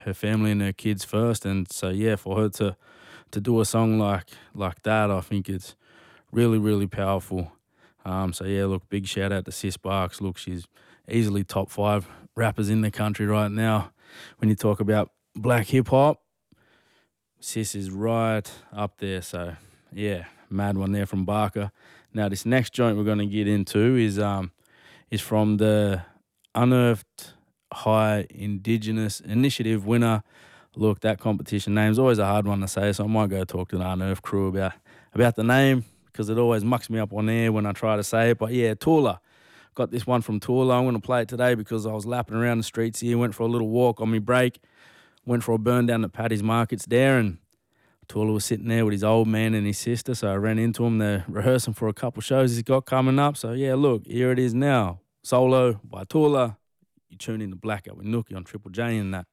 her family and her kids first. And so yeah, for her to do a song like that, I think it's really, really powerful. So yeah, look, big shout out to Sis Barks. Look, she's easily top 5 rappers in the country right now. When you talk about black hip hop, Sis is right up there. So yeah, mad one there from Barker. Now this next joint we're going to get into is from the Unearthed High Indigenous Initiative winner. Look, that competition name's always a hard one to say, so I might go talk to the Unearthed crew about the name, because it always mucks me up on air when I try to say it. But yeah, Tula. Got this one from Tula. I'm going to play it today because I was lapping around the streets here, went for a little walk on my break, went for a burn down at Paddy's Markets there, and Tula was sitting there with his old man and his sister, so I ran into him. They're rehearsing for a couple shows he's got coming up. So yeah, look, here it is now. Solo by Tula. You tune in to Blackout with Nookie on Triple J and that.